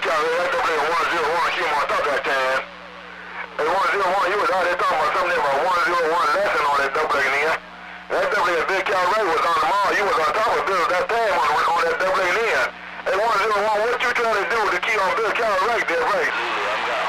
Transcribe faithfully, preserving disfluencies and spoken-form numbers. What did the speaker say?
Cali, that double A one zero one came on top that time. Hey, one zero one, you was out there talking about something about one zero one lesson on that double A there. That double A Big Cal Ray was on the mall. You was on top of Bill that time on, on that double A there. Hey, one zero one, what you trying to do to keep on Bill Cal Ray there, Ray? I'm got